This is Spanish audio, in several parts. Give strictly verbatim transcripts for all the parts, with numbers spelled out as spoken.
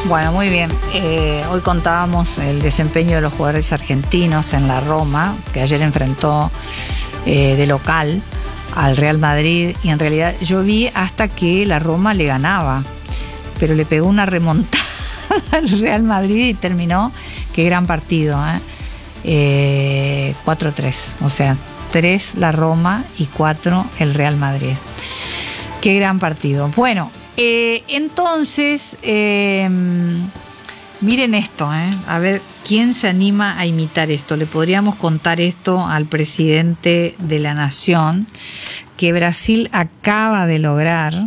Bueno, muy bien. Eh, hoy contábamos el desempeño de los jugadores argentinos en la Roma, que ayer enfrentó eh, de local al Real Madrid, y en realidad yo vi hasta que la Roma le ganaba, pero le pegó una remontada al Real Madrid y terminó, qué gran partido, ¿eh? Eh, cuatro tres, o sea, tres la Roma y cuatro el Real Madrid. Qué gran partido. Bueno, eh, entonces, eh, miren esto, ¿eh? A ver, ¿quién se anima a imitar esto? Le podríamos contar esto al presidente de la Nación, que Brasil acaba de lograr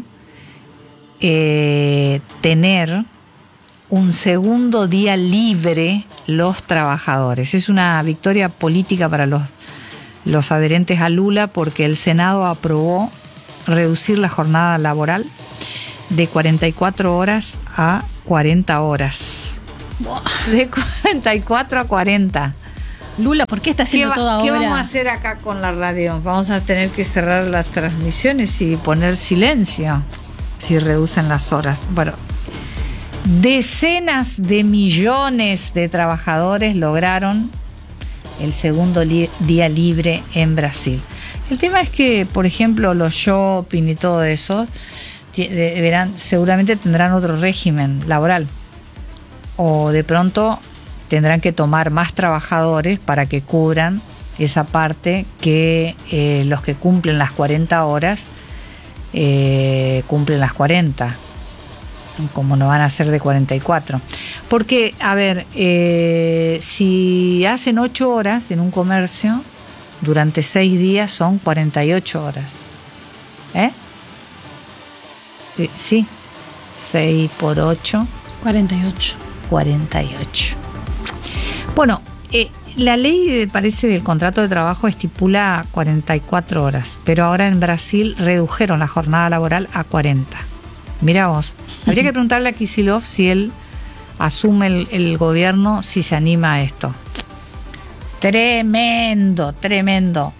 eh, tener un segundo día libre los trabajadores. Es una victoria política para los, los adherentes a Lula, porque el Senado aprobó reducir la jornada laboral de cuarenta y cuatro horas a cuarenta horas. De cuarenta y cuatro a cuarenta. Lula, ¿por qué está haciendo todo ahora? ¿Qué vamos a hacer acá con la radio? Vamos a tener que cerrar las transmisiones y poner silencio si reducen las horas. Bueno, decenas de millones de trabajadores lograron el segundo li- día libre en Brasil. El tema es que, por ejemplo, los shopping y todo eso deberán, seguramente tendrán otro régimen laboral, o de pronto tendrán que tomar más trabajadores para que cubran esa parte que eh, los que cumplen las cuarenta horas eh, cumplen las cuarenta, como no van a ser de cuarenta y cuatro. Porque, a ver, eh, si hacen ocho horas en un comercio, durante seis días son cuarenta y ocho horas. ¿Eh? Sí, sí. seis por ocho. cuarenta y ocho. cuarenta y ocho. Bueno, eh, la ley, parece, del contrato de trabajo estipula cuarenta y cuatro horas, pero ahora en Brasil redujeron la jornada laboral a cuarenta. Mira vos, habría que preguntarle a Kicillof si él asume el, el gobierno, si se anima a esto. Tremendo, tremendo.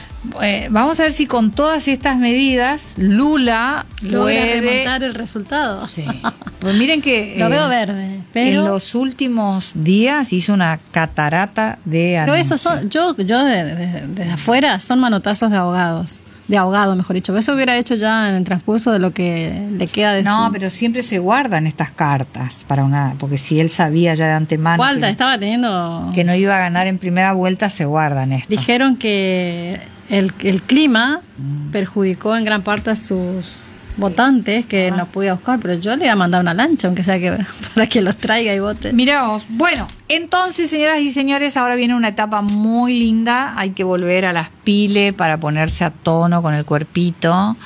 Eh, vamos a ver si con todas estas medidas Lula logra puede remontar el resultado. Sí. Pues miren que lo eh, veo verde, pero en los últimos días hizo una catarata de pero anuncios. esos son, yo, yo desde de, de afuera son manotazos de abogados. De abogado, mejor dicho. Eso hubiera hecho ya en el transcurso de lo que le queda de No, su... pero siempre se guardan estas cartas para una, porque si él sabía ya de antemano Walter que, estaba teniendo... que no iba a ganar en primera vuelta, se guardan esto. Dijeron que el, el clima perjudicó en gran parte a sus votantes, que Ah. no podía buscar, pero yo le iba a mandar una lancha, aunque sea que para que los traiga y vote. Mirá vos. Bueno, entonces, señoras y señores, ahora viene una etapa muy linda. Hay que volver a las piles para ponerse a tono con el cuerpito.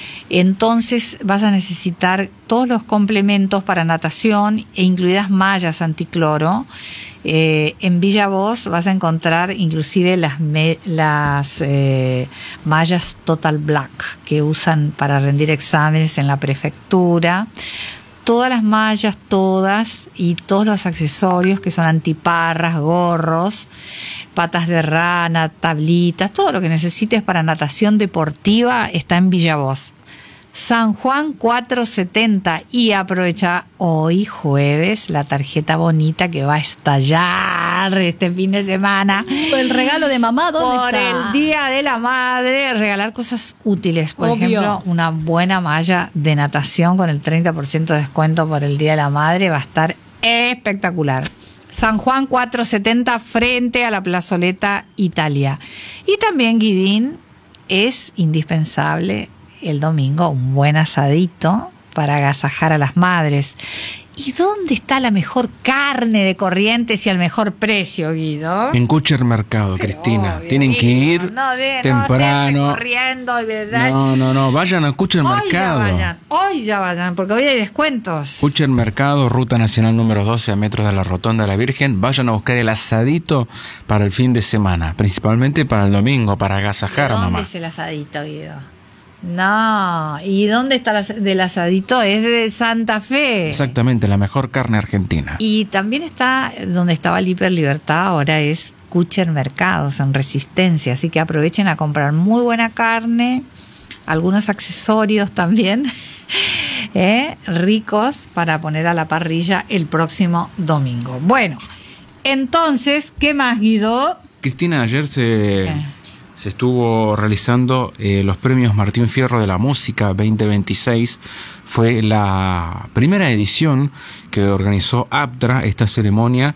Entonces vas a necesitar todos los complementos para natación, e incluidas mallas anticloro. Eh, en Villa Voz vas a encontrar inclusive las, me, las eh, mallas Total Black que usan para rendir exámenes en la prefectura. Todas las mallas, todas, y todos los accesorios que son antiparras, gorros, patas de rana, tablitas, todo lo que necesites para natación deportiva está en Villa Voz. San Juan cuatrocientos setenta, y aprovecha hoy jueves la tarjeta bonita que va a estallar este fin de semana. El regalo de mamá, ¿dónde Por está? el Día de la Madre, regalar cosas útiles. Por Obvio. ejemplo, una buena malla de natación con el treinta por ciento de descuento por el Día de la Madre va a estar espectacular. San Juan cuatrocientos setenta, frente a la Plazoleta Italia. Y también, Guidín, es indispensable el domingo un buen asadito para agasajar a las madres. ¿Y dónde está la mejor carne de Corrientes y al mejor precio, Guido? En Kucher Mercado, Cristina. Obvio, Tienen que Guido, ir no, de- temprano. No, estén corriendo, de verdad. No, no, no. Vayan a Kucher Hoy Mercado. ya vayan, hoy ya vayan, porque hoy hay descuentos. Kucher Mercado, Ruta Nacional número doce, a metros de la Rotonda de la Virgen. Vayan a buscar el asadito para el fin de semana, principalmente para el domingo, para agasajar a ¿Dónde mamá. es el asadito, Guido? No, ¿y dónde está el as- del asadito? Es de Santa Fe. Exactamente, la mejor carne argentina. Y también está donde estaba el Hiper Libertad, ahora es Kucher Mercados en Resistencia, así que aprovechen a comprar muy buena carne, algunos accesorios también, ¿eh? Ricos para poner a la parrilla el próximo domingo. Bueno, entonces, ¿qué más, Guido? Cristina, ayer se, ¿Qué? se estuvo realizando eh, los premios Martín Fierro de la Música veinte veintiséis. Fue la primera edición que organizó APTRA, esta ceremonia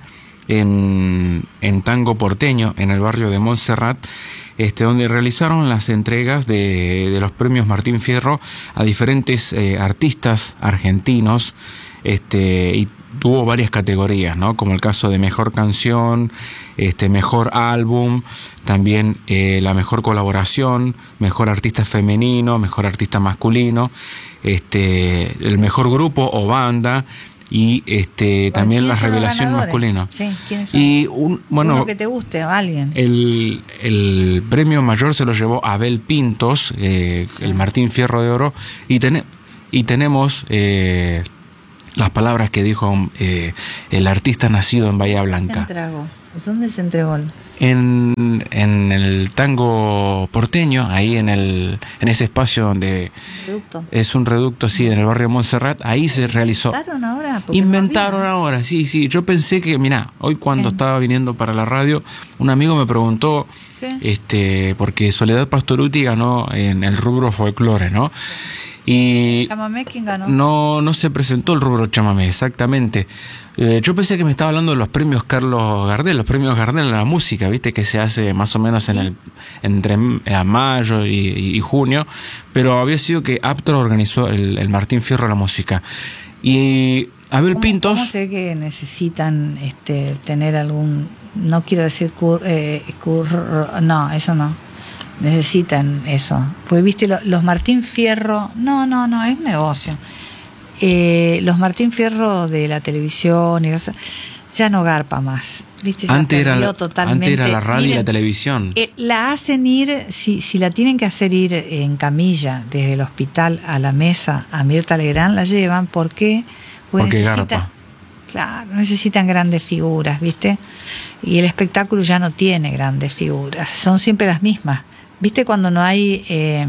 en, en Tango Porteño, en el barrio de Montserrat, este, donde realizaron las entregas de, de los premios Martín Fierro a diferentes eh, artistas argentinos, este, y tuvo varias categorías, ¿no? Como el caso de mejor canción, este, mejor álbum, también eh, la mejor colaboración, mejor artista femenino, mejor artista masculino, este, el mejor grupo o banda, y este también la revelación masculina. Sí, ¿quiénes son? Y un, bueno, uno que te guste, alguien. El, el premio mayor se lo llevó Abel Pintos, eh, sí. el Martín Fierro de Oro, y, ten, y tenemos eh, las palabras que dijo eh, el artista nacido en Bahía Blanca. Se entregó. ¿Dónde se entregó? En, en el Tango Porteño, ahí en el en ese espacio donde ¿Reducto? Es un reducto, sí, en el barrio de Montserrat, ahí se realizó. ¿Inventaron ahora? Porque Inventaron no ahora, sí, sí. Yo pensé que, mira, hoy cuando ¿Qué? estaba viniendo para la radio, un amigo me preguntó, ¿Qué? este, porque Soledad Pastoruti ganó en el rubro folclore, ¿no? Y ¿Chamamé quién ganó? No, no se presentó el rubro chamamé, exactamente. Eh, yo pensé que me estaba hablando de los premios Carlos Gardel, los premios Gardel a la música, viste, que se hace más o menos en el entre a mayo y, y, y junio, pero había sido que APTRA organizó el, el Martín Fierro a la música. Y Abel ¿Cómo, Pintos... ¿Cómo sé que necesitan este, tener algún... No quiero decir cur, eh, cur, no, eso no. Necesitan eso. Pues viste, los, los Martín Fierro... No, no, no, es negocio. Eh, los Martín Fierro de la televisión y eso, ya no garpa más. ¿Viste? Ya antes, era la, totalmente. antes era la radio Miren, y la televisión. Eh, la hacen ir, si, si la tienen que hacer ir en camilla desde el hospital a la mesa a Mirta Legrand, la llevan. ¿Por qué? Porque, Porque necesita, garpa. Claro, necesitan grandes figuras, ¿viste? Y el espectáculo ya no tiene grandes figuras, son siempre las mismas. ¿Viste cuando no hay eh,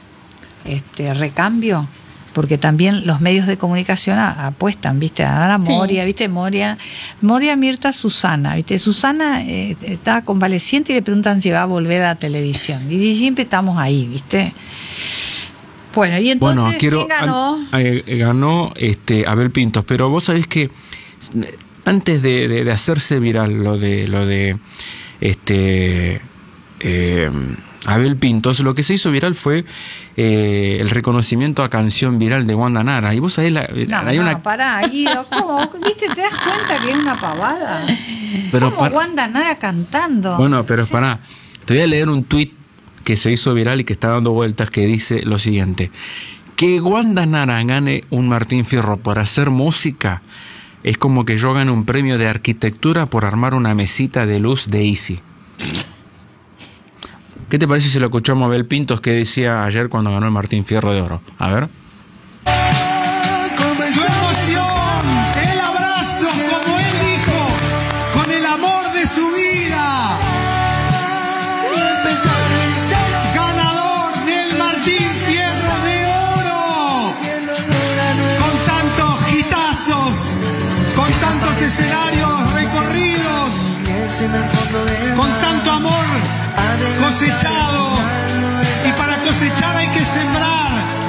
este recambio? Porque también los medios de comunicación apuestan, ¿viste? A la Moria, sí. ¿Viste? Moria, Moria, Mirta, Susana, ¿viste? Susana eh, está convaleciente y le preguntan si va a volver a la televisión. Y siempre estamos ahí, ¿viste? Bueno, y entonces, bueno, quiero, ¿quién ganó? An, eh, ganó este, Abel Pintos, pero vos sabés que antes de, de, de hacerse viral lo de, lo de este... Eh, Abel Pintos, lo que se hizo viral fue eh, el reconocimiento a canción viral de Wanda Nara. Y vos sabés, la, no, hay no, una... pará, Guido, ¿cómo? ¿Viste? ¿Te das cuenta que es una pavada? Pero ¿Cómo para... Wanda Nara cantando? Bueno, pero sí. pará, te voy a leer un tuit que se hizo viral y que está dando vueltas que dice lo siguiente: que Wanda Nara gane un Martín Fierro por hacer música es como que yo gane un premio de arquitectura por armar una mesita de luz de Easy. ¿Qué te parece si lo escuchamos a Abel Pintos que decía ayer cuando ganó el Martín Fierro de Oro? A ver. Su emoción, el abrazo, como él dijo, con el amor de su vida. Ganador del Martín Fierro de Oro. Con tantos hitazos, con tantos escenarios recorridos, con tanto amor cosechado, y para cosechar hay que sembrar.